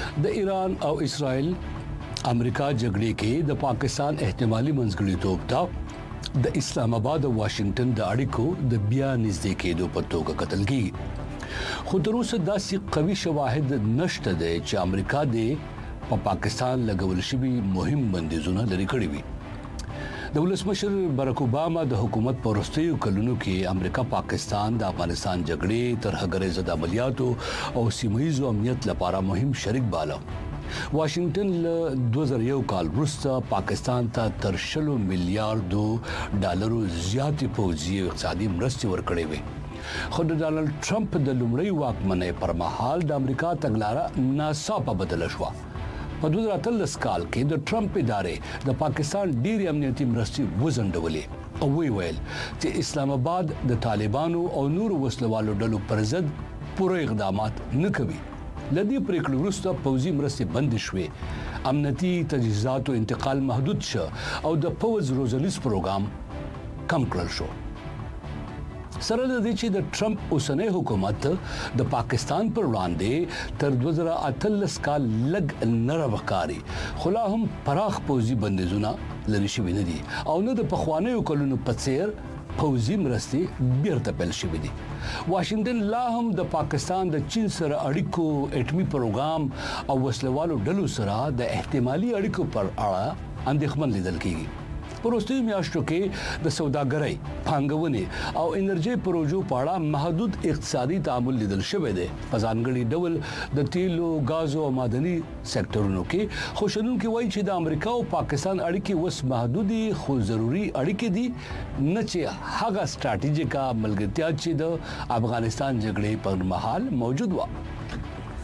د ایران او اسرائیل امریکا جګړې کې د پاکستان احتمالي منځګړیتوب ته د اسلام آباد او واشنگټن د اړیکو د بیا نږدې کېدو په توګه کتل کیږي خو تر اوسه داسې قوي شواهد نشته دی چې امریکا د پاکستان لګول شوی مهم بندیزونه لري کړی وي د ولسمشر باراک اوباما د حکومت په وروستیو کلونو کې امریکا پاکستان د افغانستان جګړې ترهګرۍ ضد عملیاتو او سیمه‌ییزو امنیت لپاره مهم شریک باله واشنگټن له 2001 کال وروسته پاکستان ته تر 100 میلیارډ ډالرو زیاتې پوځي او اقتصادي مرستې ورکړې وي خو د ډانلډ ټرمپ د لومړۍ واکمنۍ پر مهال د امریکا تګلاره ناڅاپه بدله شوه په 2013 کال کې د ټرمپ ادارې د پاکستان ډېری امنیتي مرستې وزندولې او ویل چې اسلام آباد د طالبانو او نور وسلوالو ډلو پر ضد پوره اقدامات نه کوي لدی پریکړې وروسته پوځي مرستې بند شوې امنیتي تجهیزاتو انتقال محدود شو او د پوځ روزنیز پروګرام کم کړل شو سره د دې چې د ټرمپ اوسنۍ حکومت د پاکستان پر وړاندې تر 2018 کال لګ نرم ښکاري خو لا هم پراخ پوځي بندیزونه لري شوي نه دي او نه د پخوانیو کلونو په څیر پوځي مرستې بیرته پیل شوي دي واشنگټن لا هم د پاکستان د چین سره اړیکو اټومي پروګرام او وسلوالو ډلو سره د احتمالي اړیکو پر اړه اندېښمن لیدل کیږي پروستیو میاشتو کې د سوداګرۍ پانګونې او انرژي پروژو په اړه محدود اقتصادي تعامل لیدل شوی دی په ځانګړي ډول د تیلو غازو او معدني سکتورونو کې خوشنونکو وایي چې د امریکا او پاکستان اړیکې وس محدودي خو ضروری اړیکې دي نه چې هغه ستراتیژیکه ملګرتیا چې د افغانستان جګړې پر مهال موجود و